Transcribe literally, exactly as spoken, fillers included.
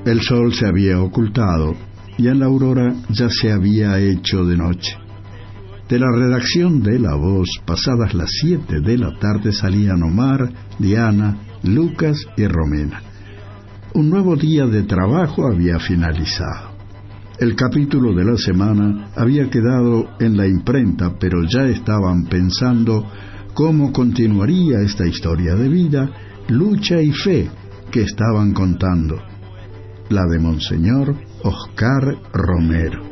El sol se había ocultado y en la aurora ya se había hecho de noche. De la redacción de La Voz, pasadas las siete de la tarde, salían Omar, Diana, Lucas y Romina. Un nuevo día de trabajo había finalizado. El capítulo de la semana había quedado en la imprenta, pero ya estaban pensando cómo continuaría esta historia de vida, lucha y fe que estaban contando, la de Monseñor Oscar Romero.